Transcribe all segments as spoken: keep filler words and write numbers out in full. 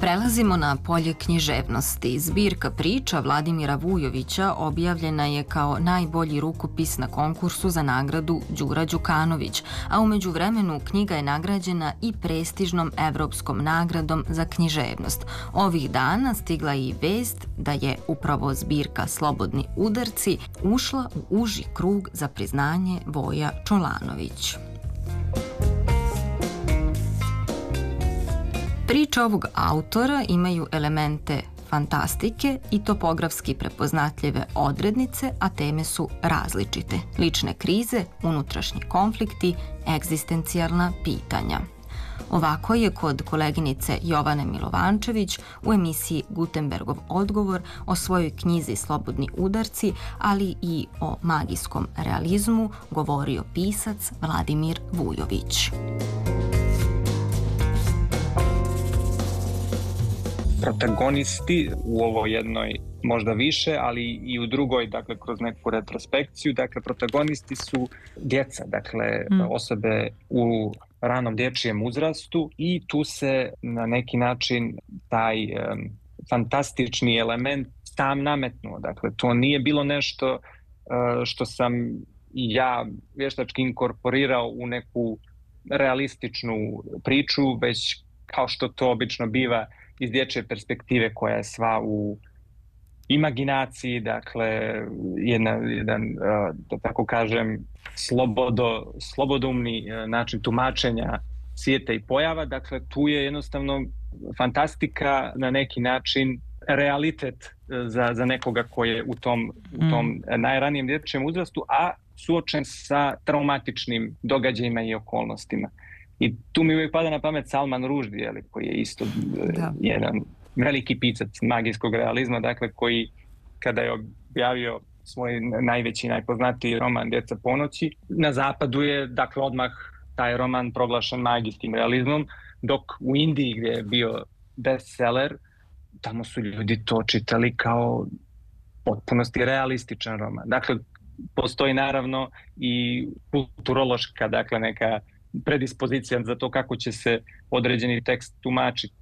Prelazimo na polje književnosti. Zbirka priča Vladimira Vujovića objavljena je kao najbolji rukopis na konkursu za nagradu Đura Đukanović, a u međuvremenu knjiga je nagrađena i prestižnom evropskom nagradom za književnost. Ovih dana stigla je i vest da je upravo zbirka Slobodni udarci ušla u uži krug za priznanje Voja Čolanović. Priče ovog autora imaju elemente fantastike i topografski prepoznatljive odrednice, a teme su različite. Lične krize, unutrašnji konflikti, egzistencijalna pitanja. Ovako je kod koleginice Jovane Milovančević u emisiji Gutenbergov odgovor o svojoj knjizi Slobodni udarci, ali i o magijskom realizmu govorio pisac Vladimir Vujović. Protagonisti u ovoj jednoj možda više, ali i u drugoj, dakle, kroz neku retrospekciju, dakle, protagonisti su djeca, dakle, mm. osobe u ranom dječjem uzrastu i tu se na neki način taj um, fantastični element sam nametnuo. Dakle, to nije bilo nešto uh, što sam ja vještački inkorporirao u neku realističnu priču, već kao što to obično biva iz dječje perspektive koja je sva u imaginaciji, dakle, jedna, jedan, da tako kažem, slobodo, slobodoumni način tumačenja svijeta i pojava. Dakle, tu je jednostavno fantastika na neki način realitet za, za nekoga koji je u tom, u tom mm. najranijem dječjem uzrastu, a suočen sa traumatičnim događajima i okolnostima. I tu mi uvijek pada na pamet Salman Rushdie, jeli, koji je isto da. jedan veliki pisac magijskog realizma, dakle, koji kada je objavio svoj najveći, najpoznatiji roman Djeca ponoći, na zapadu je, dakle, odmah taj roman proglašen magijskim realizmom, dok u Indiji, gdje je bio bestseller, tamo su ljudi to čitali kao potpunosti realističan roman. Dakle, postoji naravno i kulturološka, dakle, neka predispozicija za to kako će se određeni tekst tumačiti.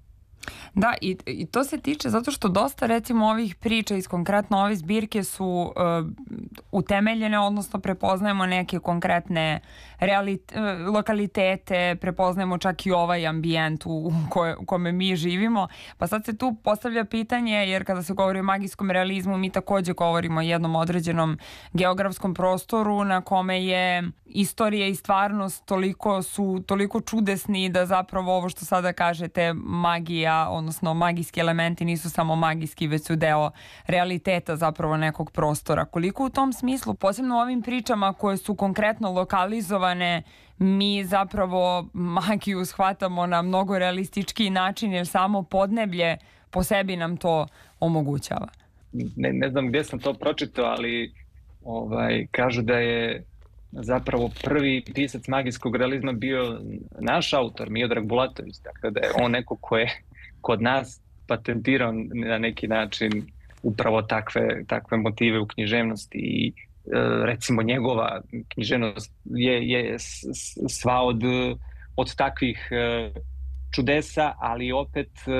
Da, i, i to se tiče zato što dosta, recimo, ovih priča iz konkretno ove zbirke su uh, utemeljene, odnosno prepoznajemo neke konkretne realit, uh, lokalitete, prepoznajemo čak i ovaj ambijent u, koje, u kome mi živimo. Pa sad se tu postavlja pitanje, jer kada se govori o magijskom realizmu, mi takođe govorimo o jednom određenom geografskom prostoru na kome je istorija i stvarnost toliko su toliko čudesni da zapravo ovo što sada kažete, magija, odnosno magijski elementi nisu samo magijski, već su deo realiteta zapravo nekog prostora. Koliko u tom smislu, posebno u ovim pričama koje su konkretno lokalizovane, mi zapravo magiju shvatamo na mnogo realistički način, jer samo podneblje po sebi nam to omogućava. Ne, ne znam gdje sam to pročitao, ali ovaj, kažu da je zapravo prvi pisac magijskog realizma bio naš autor, Miodrag Bulatović. Dakle, da je on neko ko je kod nas patentirao na neki način upravo takve, takve motive u književnosti i e, recimo njegova književnost je, je sva od, od takvih e, čudesa, ali opet e,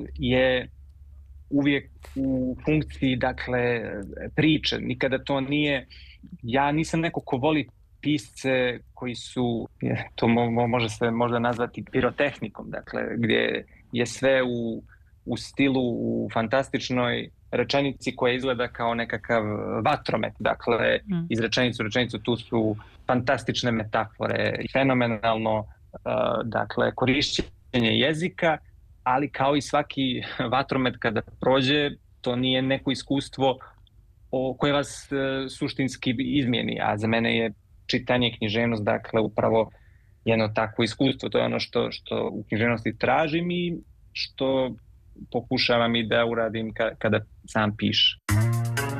je uvijek u funkciji, dakle, priče. Nikada to nije, ja nisam neko ko voli pisce koji su, to mo, može se možda nazvati pirotehnikom, dakle, gdje je sve u, u stilu, u fantastičnoj rečenici koja izgleda kao nekakav vatromet. Dakle, mm. iz rečenicu u rečenicu tu su fantastične metafore, fenomenalno uh, dakle, korišćenje jezika, ali kao i svaki vatromet kada prođe, to nije neko iskustvo o, koje vas uh, suštinski izmijeni, a za mene je čitanje, književnost, dakle, upravo jedno takvo iskustvo. To je ono što, što u književnosti tražim i što pokušavam i da uradim ka, kada sam pišem.